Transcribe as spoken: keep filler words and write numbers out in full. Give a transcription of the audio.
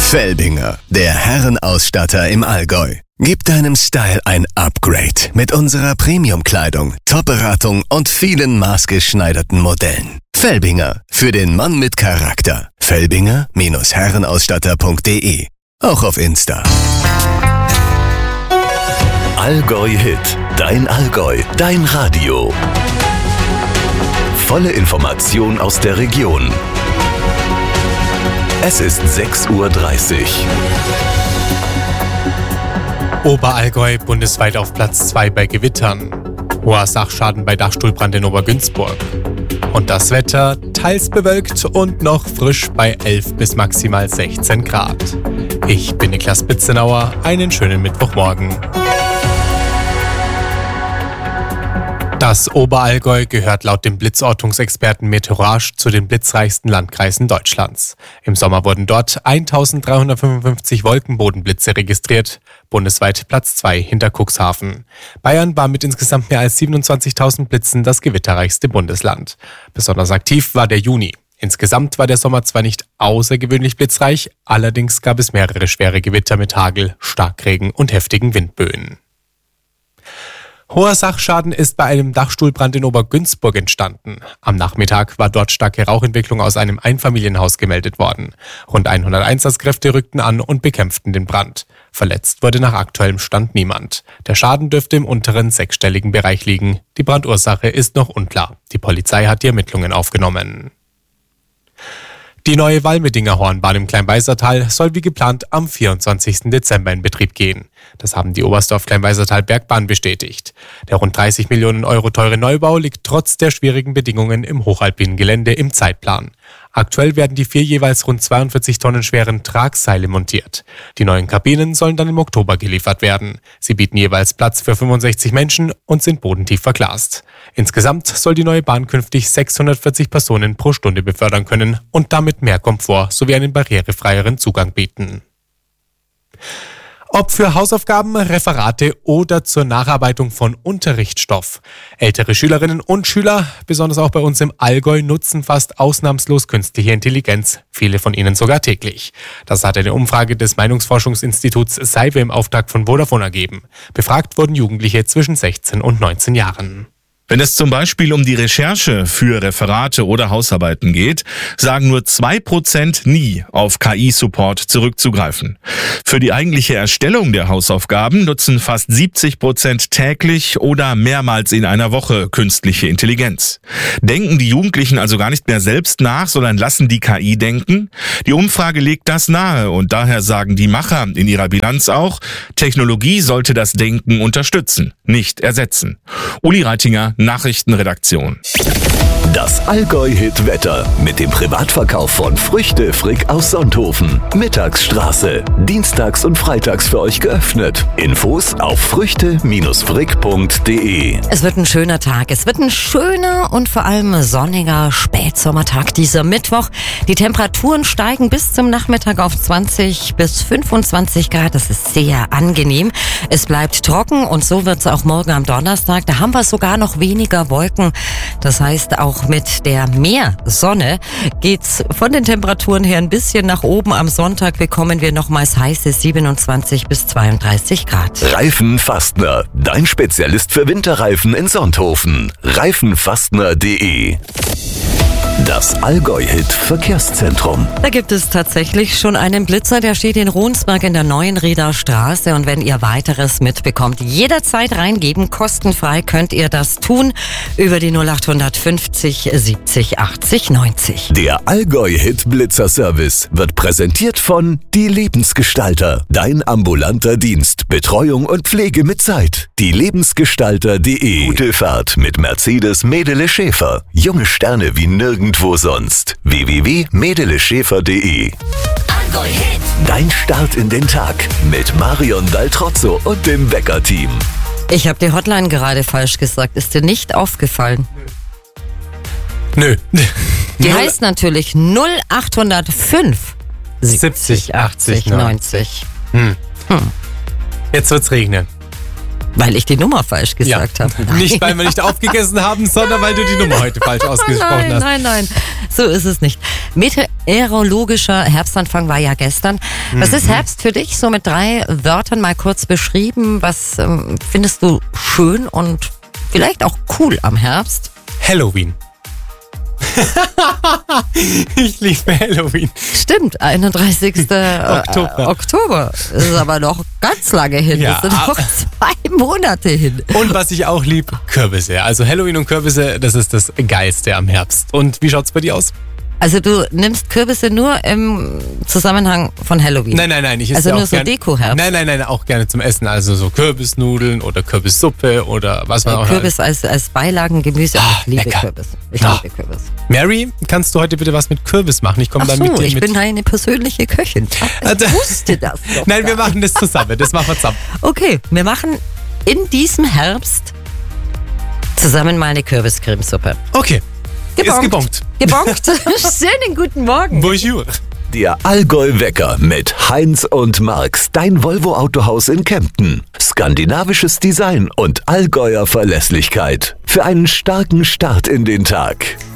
Felbinger, der Herrenausstatter im Allgäu. Gib deinem Style ein Upgrade mit unserer Premium-Kleidung, Top-Beratung und vielen maßgeschneiderten Modellen. Felbinger, für den Mann mit Charakter. Felbinger Herrenausstatter punkt de. Auch auf Insta. Allgäu Hit, dein Allgäu, dein Radio. Volle Information aus der Region. Es ist sechs Uhr dreißig. Oberallgäu bundesweit auf Platz zwei bei Gewittern. Hoher Sachschaden bei Dachstuhlbrand in Obergünzburg. Und das Wetter teils bewölkt und noch frisch bei elf bis maximal sechzehn Grad. Ich bin Niklas Bitzenauer, einen schönen Mittwochmorgen. Das Oberallgäu gehört laut dem Blitzortungsexperten Meteorage zu den blitzreichsten Landkreisen Deutschlands. Im Sommer wurden dort eintausenddreihundertfünfundfünfzig Wolkenbodenblitze registriert, bundesweit Platz zwei hinter Cuxhaven. Bayern war mit insgesamt mehr als siebenundzwanzigtausend Blitzen das gewitterreichste Bundesland. Besonders aktiv war der Juni. Insgesamt war der Sommer zwar nicht außergewöhnlich blitzreich, allerdings gab es mehrere schwere Gewitter mit Hagel, Starkregen und heftigen Windböen. Hoher Sachschaden ist bei einem Dachstuhlbrand in Obergünzburg entstanden. Am Nachmittag war dort starke Rauchentwicklung aus einem Einfamilienhaus gemeldet worden. Rund hundert Einsatzkräfte rückten an und bekämpften den Brand. Verletzt wurde nach aktuellem Stand niemand. Der Schaden dürfte im unteren sechsstelligen Bereich liegen. Die Brandursache ist noch unklar. Die Polizei hat die Ermittlungen aufgenommen. Die neue Walmedinger Hornbahn im Kleinweisertal soll wie geplant am vierundzwanzigsten Dezember in Betrieb gehen. Das haben die Oberstdorf-Kleinweisertal Bergbahn bestätigt. Der rund dreißig Millionen Euro teure Neubau liegt trotz der schwierigen Bedingungen im hochalpinen Gelände im Zeitplan. Aktuell werden die vier jeweils rund zweiundvierzig Tonnen schweren Tragseile montiert. Die neuen Kabinen sollen dann im Oktober geliefert werden. Sie bieten jeweils Platz für fünfundsechzig Menschen und sind bodentief verglast. Insgesamt soll die neue Bahn künftig sechshundertvierzig Personen pro Stunde befördern können und damit mehr Komfort sowie einen barrierefreieren Zugang bieten. Ob für Hausaufgaben, Referate oder zur Nacharbeitung von Unterrichtsstoff. Ältere Schülerinnen und Schüler, besonders auch bei uns im Allgäu, nutzen fast ausnahmslos künstliche Intelligenz, viele von ihnen sogar täglich. Das hat eine Umfrage des Meinungsforschungsinstituts Seiwe im Auftrag von Vodafone ergeben. Befragt wurden Jugendliche zwischen sechzehn und neunzehn Jahren. Wenn es zum Beispiel um die Recherche für Referate oder Hausarbeiten geht, sagen nur zwei Prozent nie auf K I-Support zurückzugreifen. Für die eigentliche Erstellung der Hausaufgaben nutzen fast siebzig Prozent täglich oder mehrmals in einer Woche künstliche Intelligenz. Denken die Jugendlichen also gar nicht mehr selbst nach, sondern lassen die K I denken? Die Umfrage legt das nahe und daher sagen die Macher in ihrer Bilanz auch, Technologie sollte das Denken unterstützen, nicht ersetzen. Uli Reitinger, Nachrichtenredaktion. Das Allgäu-Hit-Wetter mit dem Privatverkauf von Früchte Frick aus Sonthofen. Mittagsstraße. Dienstags und freitags für euch geöffnet. Infos auf früchte frick punkt de. Es wird ein schöner Tag. Es wird ein schöner und vor allem sonniger Spätsommertag dieser Mittwoch. Die Temperaturen steigen bis zum Nachmittag auf zwanzig bis fünfundzwanzig Grad. Das ist sehr angenehm. Es bleibt trocken und so wird es auch morgen am Donnerstag. Da haben wir sogar noch weniger Wolken. Das heißt, auch mit der Meersonne geht's von den Temperaturen her ein bisschen nach oben. Am Sonntag bekommen wir nochmals heiße siebenundzwanzig bis zweiunddreißig Grad. Reifenfastner, dein Spezialist für Winterreifen in Sonthofen. reifenfastner punkt de. Das Allgäu-Hit-Verkehrszentrum. Da gibt es tatsächlich schon einen Blitzer, der steht in Ronsberg in der Neuenrieder Straße. Und wenn ihr weiteres mitbekommt, jederzeit reingeben, kostenfrei könnt ihr das tun über die null acht fünfzig siebzig achtzig neunzig. Der Allgäu-Hit-Blitzer-Service wird präsentiert von Die Lebensgestalter. Dein ambulanter Dienst, Betreuung und Pflege mit Zeit. Die Lebensgestalter punkt de. Gute Fahrt mit Mercedes Medele Schäfer. Junge Sterne wie nirgendwo sonst. w w w punkt medele schäfer punkt de. Dein Start in den Tag mit Marion Daltrozzo und dem Wecker-Team. Ich habe die Hotline gerade falsch gesagt. Ist dir nicht aufgefallen? Nö. Die heißt natürlich null acht null fünf siebzig achtzig neunzig. Hm. Hm. Jetzt wird's regnen. Weil ich die Nummer falsch gesagt ja. habe. Nicht, weil wir nicht aufgegessen haben, sondern weil du die Nummer heute falsch ausgesprochen nein, hast. Nein, nein, nein. So ist es nicht. Meteorologischer Herbstanfang war ja gestern. Was mhm. ist Herbst für dich? So mit drei Wörtern mal kurz beschrieben. Was ähm, findest du schön und vielleicht auch cool am Herbst? Halloween. Ich liebe Halloween. Stimmt, einunddreißigsten Oktober. Oktober. Das ist aber noch ganz lange hin. Ja, das sind noch zwei Monate hin. Und was ich auch liebe, Kürbisse. Also Halloween und Kürbisse, das ist das Geilste am Herbst. Und wie schaut's bei dir aus? Also du nimmst Kürbisse nur im Zusammenhang von Halloween? Nein, nein, nein. Ich esse also ja nur auch so gern, Deko-Herbst? Nein, nein, nein, auch gerne zum Essen. Also so Kürbisnudeln oder Kürbissuppe oder was man auch Kürbis als, als Beilagengemüse. Ah, ich liebe lecker. Kürbis. Ich Ah. liebe Kürbis. Mary, kannst du heute bitte was mit Kürbis machen? Ich komme Ach dann so, mit dir ich mit. bin deine persönliche Köchin. Ach, ich wusste das doch Nein, wir gar machen das zusammen. Das machen wir zusammen. Okay, wir machen in diesem Herbst zusammen mal eine Kürbiscremesuppe. Okay. Ist gebongt. Gebongt. Schönen guten Morgen. Bonjour. Der Allgäu-Wecker mit Heinz und Marx, dein Volvo-Autohaus in Kempten. Skandinavisches Design und Allgäuer Verlässlichkeit. Für einen starken Start in den Tag.